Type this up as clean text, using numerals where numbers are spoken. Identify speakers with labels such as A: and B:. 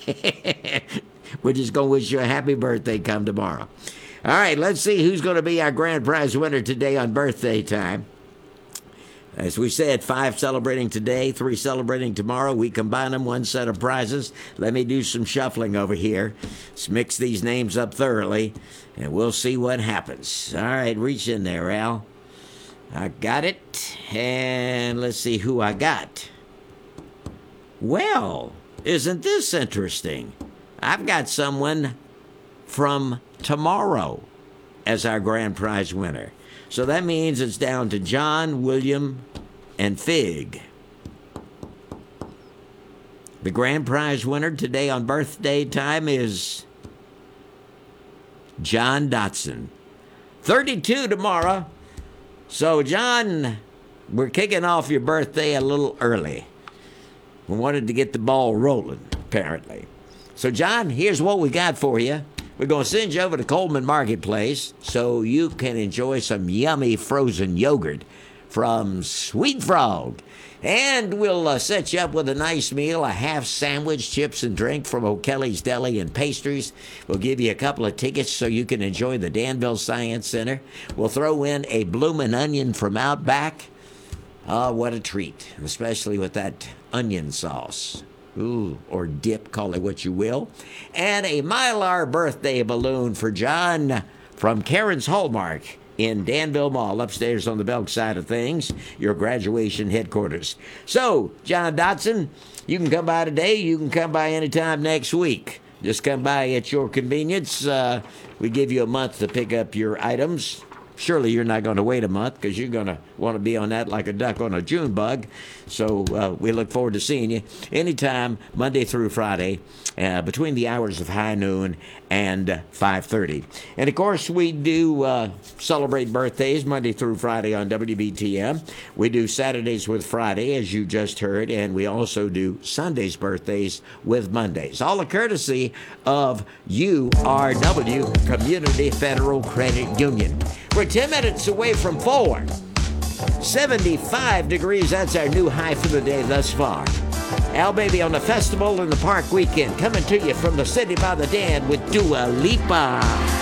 A: We're just going to wish you a happy birthday come tomorrow. All right, let's see who's going to be our grand prize winner today on birthday time. As we said, 5 celebrating today, 3 celebrating tomorrow. We combine them, 1 set of prizes. Let me do some shuffling over here. Let's mix these names up thoroughly, and we'll see what happens. All right, reach in there, Al. I got it, and let's see who I got. Well, isn't this interesting? I've got someone from tomorrow as our grand prize winner. So that means it's down to John, William, and Fig. The grand prize winner today on birthday time is John Dotson. 32 tomorrow. So, John, we're kicking off your birthday a little early. We wanted to get the ball rolling, apparently. So, John, here's what we got for you. We're going to send you over to Coleman Marketplace so you can enjoy some yummy frozen yogurt from Sweet Frog. And we'll set you up with a nice meal, a half sandwich, chips and drink from O'Kelly's Deli and Pastries. We'll give you a couple of tickets so you can enjoy the Danville Science Center. We'll throw in a bloomin' onion from Outback. Oh, what a treat, especially with that onion sauce. Ooh, or dip, call it what you will. And a Mylar birthday balloon for John from Karen's Hallmark in Danville Mall, upstairs on the Belk side of things, your graduation headquarters. So, John Dotson, you can come by today. You can come by anytime next week. Just come by at your convenience. We give you a month to pick up your items. Surely you're not going to wait a month because you're going to want to be on that like a duck on a June bug. So we look forward to seeing you anytime, Monday through Friday, between the hours of high noon and 5:30. And, of course, we do celebrate birthdays Monday through Friday on WBTM. We do Saturdays with Friday, as you just heard, and we also do Sundays birthdays with Mondays. All a courtesy of URW, Community Federal Credit Union. We're 10 minutes away from 4. 75 degrees, that's our new high for the day thus far. Al Baby on the Festival in the Park weekend, coming to you from the city by the Dan with Dua Lipa.